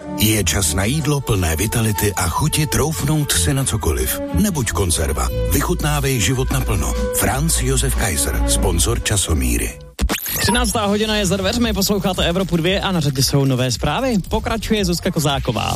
Je čas na jídlo plné vitality a chuti troufnout si na cokoliv. Nebuď konzerva. Vychutnávej život naplno. Franz Josef Kaiser, sponzor Časomíry. 13. hodina je za dveřmi, posloucháte Evropu 2 a na řadě jsou nové zprávy. Pokračuje Zuzka Kozáková.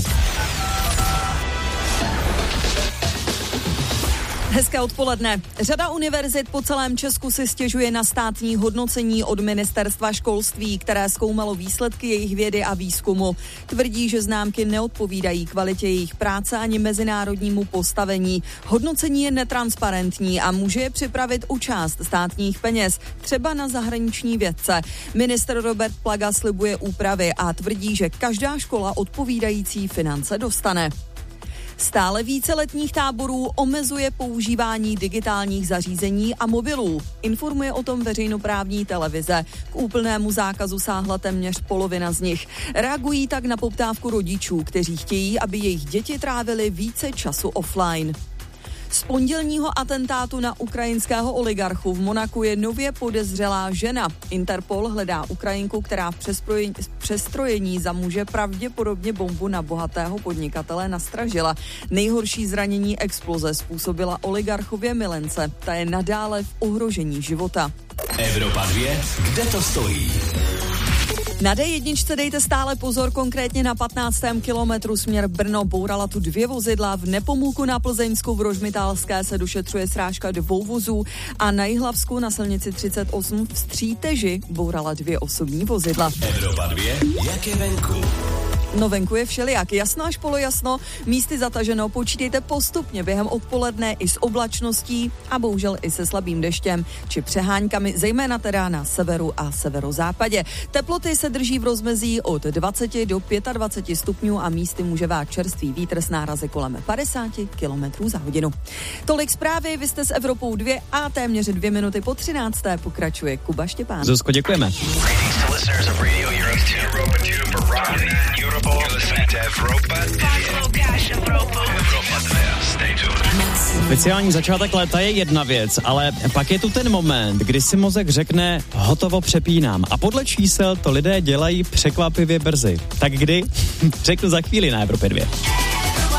Hezké odpoledne. Řada univerzit po celém Česku si stěžuje na státní hodnocení od Ministerstva školství, které zkoumalo výsledky jejich vědy a výzkumu. Tvrdí, že známky neodpovídají kvalitě jejich práce ani mezinárodnímu postavení. Hodnocení je netransparentní a může je připravit o část státních peněz, třeba na zahraniční vědce. Ministr Robert Plaga slibuje úpravy a tvrdí, že každá škola odpovídající finance dostane. Stále více letních táborů omezuje používání digitálních zařízení a mobilů. Informuje o tom veřejnoprávní televize. K úplnému zákazu sáhla téměř polovina z nich. Reagují tak na poptávku rodičů, kteří chtějí, aby jejich děti trávily více času offline. Z pondělního atentátu na ukrajinského oligarchu v Monaku je nově podezřelá žena. Interpol hledá Ukrajinku, která v přestrojení za muže pravděpodobně bombu na bohatého podnikatele nastražila. Nejhorší zranění exploze způsobila oligarchově milence. Ta je nadále v ohrožení života. Evropa 2, kde to stojí? Na D1 dejte stále pozor, konkrétně na 15. kilometru směr Brno. Bourala tu 2 vozidla, v Nepomůku na Plzeňsku v Rožmitálské se došetřuje srážka 2 vozů a na Jihlavsku na silnici 38 v Stříteži bourala 2 osobní vozidla. Evropa 2, jak je venku? No venku je všelijak, jasno až polojasno, místy zataženo, počítejte postupně během odpoledne i s oblačností a bohužel i se slabým deštěm či přeháňkami, zejména teda na severu a severozápadě. Teploty se drží v rozmezí od 20 do 25 stupňů a místy může vát čerstvý vítr s nárazy kolem 50 km za hodinu. Tolik zprávy, vy jste s Evropou 2 a téměř 2 minuty po 13. pokračuje Kuba Štěpán. Zuzko, děkujeme. Speciální začátek léta je jedna věc, ale pak je tu ten moment, kdy si mozek řekne hotovo, přepínám. A podle čísel to lidé dělají překvapivě brzy. Tak kdy? Řeknu za chvíli na Evropě 2.